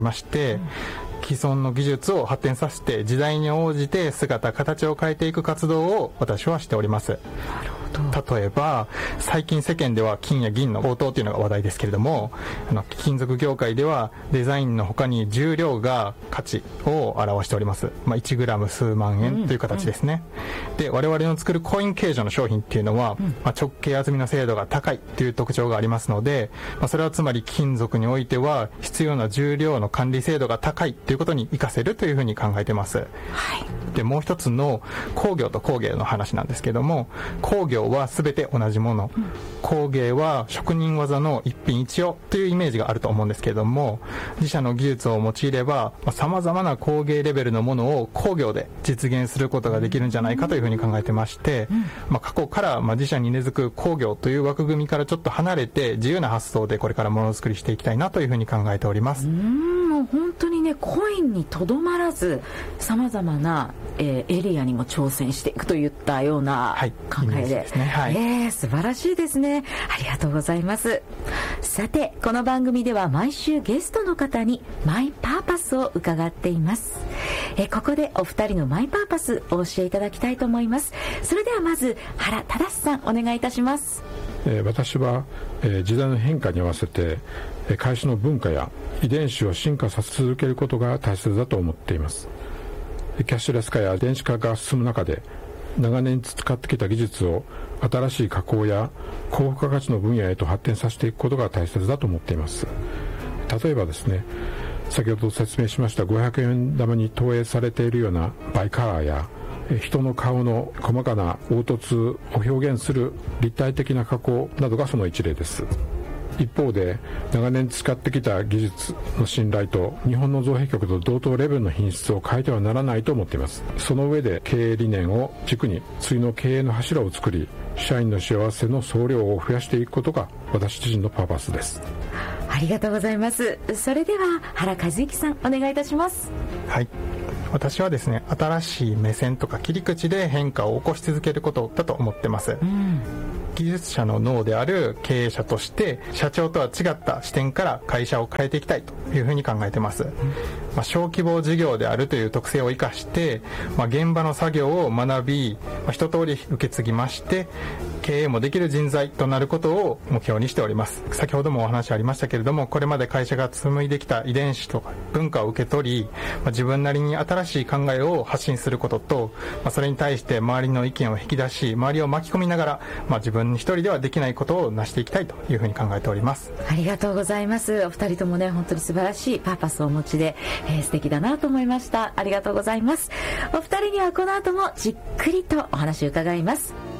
まして、既存の技術を発展させて時代に応じて姿形を変えていく活動を私はしております。 なるほど。 例えば最近世間では金や銀の高騰というのが話題ですけれども、金属業界ではデザインの他に重量が価値を表しております。1グラム数万円という形ですね。で、我々の作るコイン形状の商品っていうのは、直径厚みの精度が高いという特徴がありますので、それはつまり金属においては必要な重量の管理精度が高いということに活かせるというふうに考えています。で、もう一つの工業と工芸の話なんですけども、工業は全て同じもの、工芸は職人技の一品一様というイメージがあると思うんですけれども、自社の技術を用いれば様々な工芸レベルのものを工業で実現することができるんじゃないかというふうに考えてまして、過去から自社に根付く工業という枠組みからちょっと離れて自由な発想でこれからものづくりしていきたいなというふうに考えております。 もう本当にね、コインにとどまらず様々なエリアにも挑戦していくといったような考えで、素晴らしいですね。ありがとうございます。さて、この番組では毎週ゲストの方にマイパーパスを伺っています。ここでお二人のマイパーパスを教えていただきたいと思います。それではまず原忠さん、お願いいたします。 私は時代の変化に合わせて会社の文化や遺伝子を進化させ続けることが大切だと思っています。キャッシュレス化や電子化が進む中で、長年培ってきた技術を新しい加工や高付加価値の分野へと発展させていくことが大切だと思っています。例えばですね、先ほど説明しました500円玉に投影されているようなバイカラーや人の顔の細かな凹凸を表現する立体的な加工などがその一例です。一方で、長年使ってきた技術の信頼と日本の造幣局と同等レベルの品質を変えてはならないと思っています。その上で経営理念を軸に次の経営の柱を作り、社員の幸せの総量を増やしていくことが私自身のパーパスです。 ありがとうございます。それでは原和之さん、お願いいたします。 はい、私はですね、新しい目線とか切り口で変化を起こし続けることだと思ってます。技術者の脳である経営者として社長とは違った視点から会社を変えていきたいというふうに考えてます。小規模事業であるという特性を生かして、現場の作業を学び、一通り受け継ぎまして経営もできる人材となることを目標にしております。先ほどもお話ありましたけれども、これまで会社が紡いできた遺伝子とか文化を受け取り、自分なりに新しい考えを発信することと、それに対して周りの意見を引き出し、周りを巻き込みながら、自分一人ではできないことを成していきたいというふうに考えております。 ありがとうございます。お二人ともね、本当に素晴らしいパーパスをお持ちで、素敵だなと思いました。ありがとうございます。お二人にはこの後もじっくりとお話を伺います。